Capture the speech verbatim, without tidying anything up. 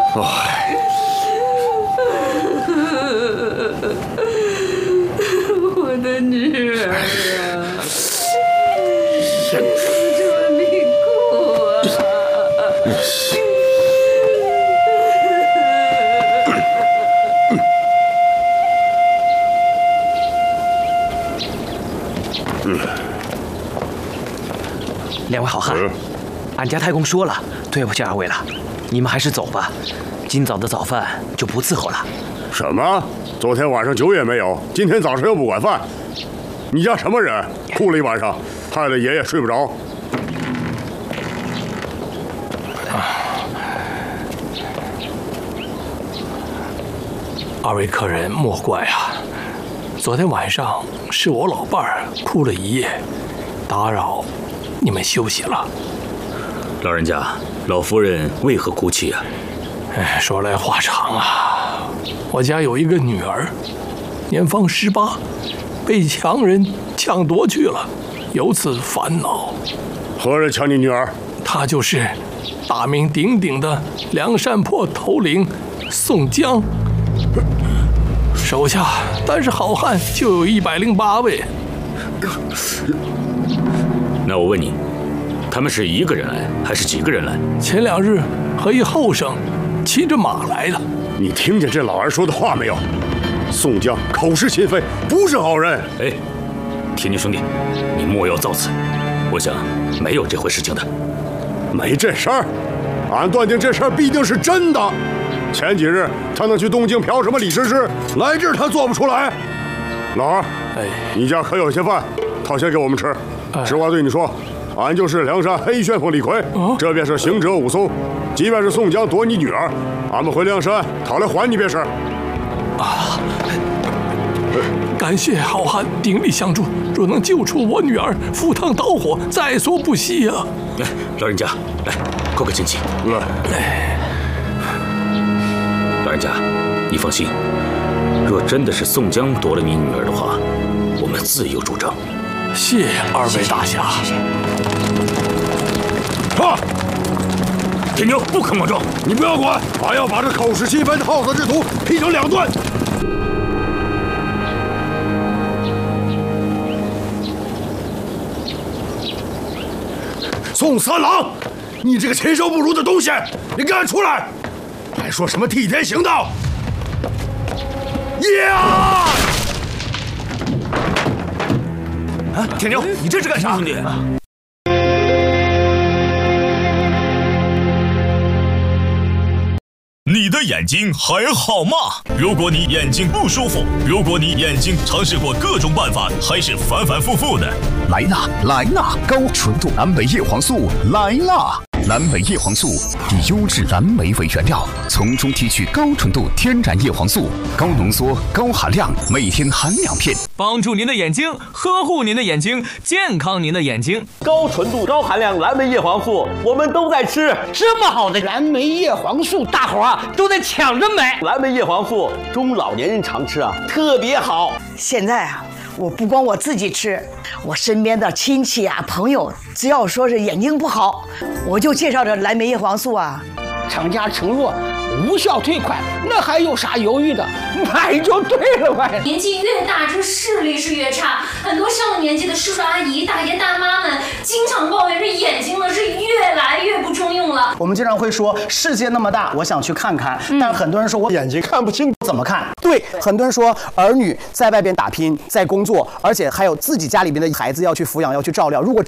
哎， 我的女儿啊，怎么这么命苦啊？ 两位好汉，俺家太公说了，对不起二位了，你们还是走吧，今早的早饭就不伺候了。 什么？昨天晚上酒也没有，今天早上又不管饭？你家什么人？哭了一晚上，害得爷爷睡不着。 二位客人莫怪啊，昨天晚上是我老伴儿哭了一夜，打扰你们休息了。 老人家，老夫人为何哭泣啊？ 哎，说来话长啊，我家有一个女儿，年方十八，被强人抢夺去了，由此烦恼。 何人抢你女儿？ 她就是大名鼎鼎的梁山泊头领宋江。手下单是好汉就有一百零八位。 那我问你，他们是一个人来，还是几个人来？ 前两日和一后生骑着马来的。 你听见这老儿说的话没有？宋江口是心非，不是好人。 哎，天津兄弟，你莫要造次，我想没有这回事情的。 没这事儿，俺断定这事儿必定是真的。前几日他能去东京嫖什么李师师，来这儿他做不出来。老二， 哎， 你家可有些饭，掏钱给我们吃。 哎、 实话对你说，俺就是梁山黑旋风李逵，哦、这便是行者武松。即便是宋江夺你女儿，俺们回梁山讨来还你便是。 啊！感谢好汉鼎力相助，若能救出我女儿，赴汤蹈火，在所不惜啊！ 来，老人家，来，叩个亲戚。 来。 哎老人家，你放心，若真的是宋江夺了你女儿的话，我们自有主张。 谢二位大侠。 啊！ 铁牛，不可莽撞！ 你不要管，俺要把这口是心非的好色之徒劈成两段。宋三郎，你这个禽兽不如的东西，你给俺出来！ 还说什么替天行道？呀！ 啊，铁牛，你这是干啥，兄弟？ 你的眼睛还好吗？如果你眼睛不舒服，如果你眼睛尝试过各种办法，还是反反复复的， 来啦来啦，高纯度蓝莓叶黄素来啦！ 蓝莓叶黄素以优质蓝莓为原料，从中提取高纯度天然叶黄素，高浓缩、高含量，每天含两片， 帮助您的眼睛，呵护您的眼睛，健康您的眼睛。 高纯度、高含量蓝莓叶黄素，我们都在吃。 这么好的蓝莓叶黄素，大伙儿啊都在抢着买。 蓝莓叶黄素中老年人常吃啊，特别好。 现在啊。 我不光我自己吃，我身边的亲戚啊、朋友，只要说是眼睛不好，我就介绍这蓝莓叶黄素啊。 厂家承诺无效退款，那还有啥犹豫的？买就对了呗。 年纪越大，这视力是越差。很多上了年纪的叔叔阿姨、大爷大妈们，经常抱怨这眼睛呢是越来越不中用了。 我们经常会说，世界那么大，我想去看看。嗯、但很多人说我眼睛看不清，怎么看？对，很多人说儿女在外边打拼，在工作，而且还有自己家里边的孩子要去抚养、要去照料。如果